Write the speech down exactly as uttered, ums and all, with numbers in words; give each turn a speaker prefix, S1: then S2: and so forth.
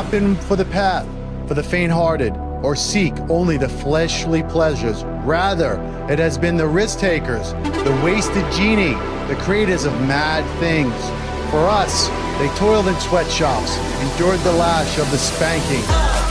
S1: not been for the path for the faint-hearted or seek only the fleshly pleasures. Rather, it has been the risk-takers, the wasted genie, the creators of mad things. For us, they toiled in sweatshops, endured the lash of the spanking,